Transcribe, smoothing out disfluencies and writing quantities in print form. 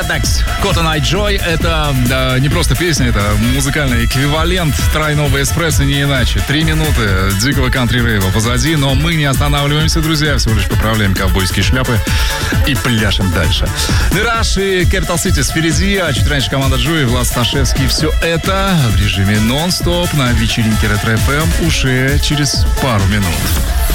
Ардекс, Cotton Eye Joy. Это не просто песня, это музыкальный эквивалент тройного эспрессо, не иначе. 3 минуты дикого кантри-рейва позади, но мы не останавливаемся, друзья, всего лишь поправляем ковбойские шляпы и пляшем дальше. Мираж и Capital Cities впереди, а чуть раньше команда Джои, Влад Сташевский. Все это в режиме нон-стоп на вечеринке Ретро FM уже через пару минут.